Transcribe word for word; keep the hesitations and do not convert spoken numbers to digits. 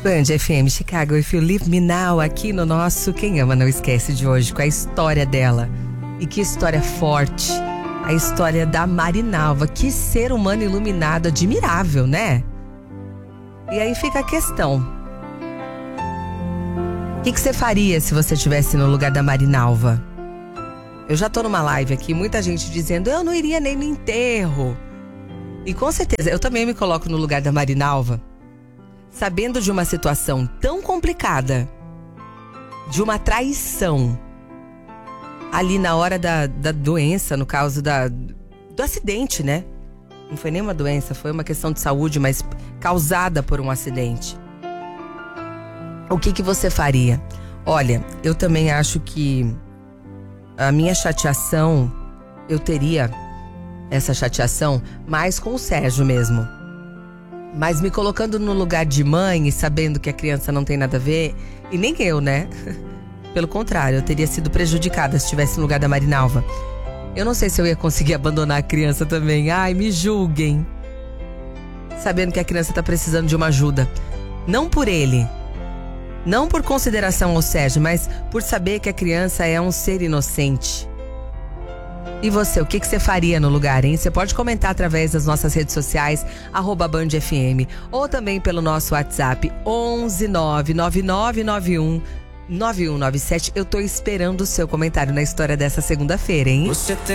Band F M Chicago, If You Leave Me Now, aqui no nosso Quem Ama Não Esquece de hoje, com a história dela. E que história forte, a história da Marinalva. Que ser humano iluminado, admirável, né? E aí fica a questão: o que, que você faria se você estivesse no lugar da Marinalva? Eu já tô numa live aqui, muita gente dizendo, eu não iria nem no enterro. E com certeza, eu também me coloco no lugar da Marinalva, sabendo de uma situação tão complicada, de uma traição, ali na hora da, da doença, no caso da, do acidente, né? Não foi nem uma doença, foi uma questão de saúde, mas causada por um acidente. O que que você faria? Olha, eu também acho que a minha chateação, eu teria essa chateação mais com o Sérgio mesmo. Mas me colocando no lugar de mãe e sabendo que a criança não tem nada a ver, e nem eu, né? Pelo contrário, eu teria sido prejudicada se estivesse no lugar da Marinalva. Eu não sei se eu ia conseguir abandonar a criança também. Ai, me julguem. Sabendo que a criança tá precisando de uma ajuda. Não por ele, não por consideração ao Sérgio, mas por saber que a criança é um ser inocente. E você, o que, que você faria no lugar, hein? Você pode comentar através das nossas redes sociais, arroba Band F M, ou também pelo nosso WhatsApp, onze nove nove nove nove um nove um nove sete. Eu tô esperando o seu comentário na história dessa segunda-feira, hein? Você tem...